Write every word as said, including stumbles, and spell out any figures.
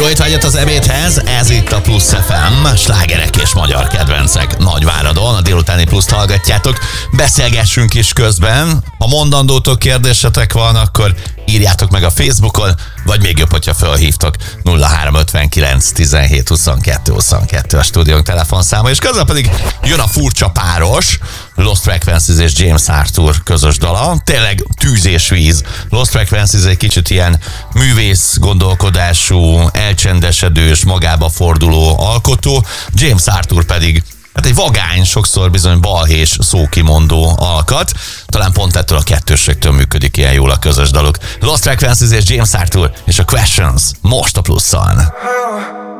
Jó étvágyat az ebédhez, ez itt a Plusz ef em, slágerek és magyar kedvencek Nagyváradon, a délutáni Pluszt hallgatjátok. Beszélgessünk is közben, ha mondandótok, kérdésetek van, akkor írjátok meg a Facebookon, vagy még jobb, hogyha felhívtok nulla három ötvenkilenc tizenhét huszonkettő huszonkettő a stúdiónk telefonszáma, és közben pedig jön a furcsa páros, Lost Frequencies és James Arthur közös dala. Tényleg tűz és víz. Lost Frequencies egy kicsit ilyen művész gondolkodású, elcsendesedős, magába forduló alkotó, James Arthur pedig hát egy vagány, sokszor bizony balhés, szókimondó alkat. Talán pont ettől a kettősségtől működik ilyen jól a közös daluk. Lost Frequencies és James Arthur és a Questions most a Pluszon.